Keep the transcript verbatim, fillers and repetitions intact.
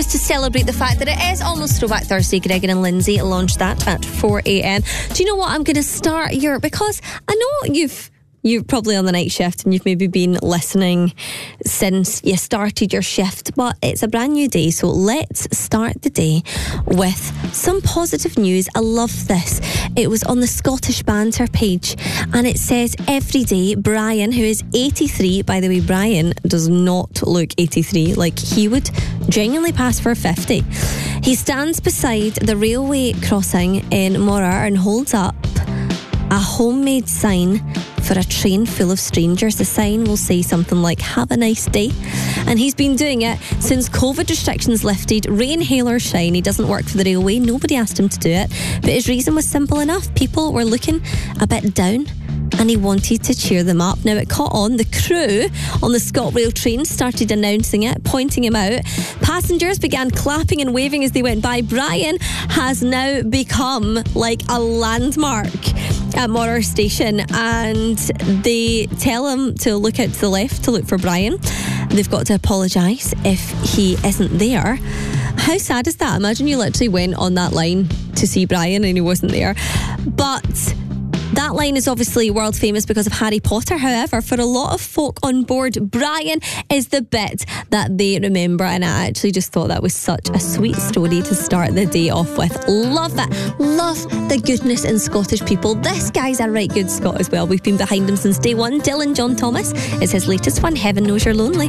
just to celebrate the fact that it is almost Throwback Thursday. Gregor and Lindsay launched that at four a.m. Do you know what? I'm going to start your, because I know you've You're probably on the night shift and you've maybe been listening since you started your shift, but it's a brand new day, so let's start the day with some positive news. I love this. It was on the Scottish Banter page, and it says every day Brian, who is eighty-three, by the way, Brian does not look eighty-three, like he would genuinely pass for fifty. He stands beside the railway crossing in Morar and holds up a homemade sign for a train full of strangers. The sign will say something like, "Have a nice day." And he's been doing it since COVID restrictions lifted, rain, hail or shine. He doesn't work for the railway. Nobody asked him to do it. But his reason was simple enough. People were looking a bit down and he wanted to cheer them up. Now, it caught on. The crew on the ScotRail train started announcing it, pointing him out. Passengers began clapping and waving as they went by. Brian has now become like a landmark at Morar Station, and they tell him to look out to the left to look for Brian. They've got to apologise if he isn't there. How sad is that? Imagine you literally went on that line to see Brian and he wasn't there. But that line is obviously world famous because of Harry Potter. However, for a lot of folk on board, Brian is the bit that they remember, and I actually just thought that was such a sweet story to start the day off with. Love that. Love the goodness in Scottish people. This guy's a right good Scot as well. We've been behind him since day one. Dylan John Thomas is his latest one. Heaven Knows You're Lonely.